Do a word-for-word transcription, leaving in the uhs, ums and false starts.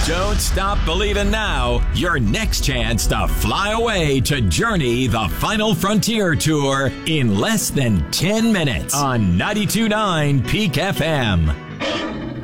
Don't stop believing now. Your next chance to fly away to Journey the Final Frontier Tour in less than ten minutes on ninety-two point nine Peak F M.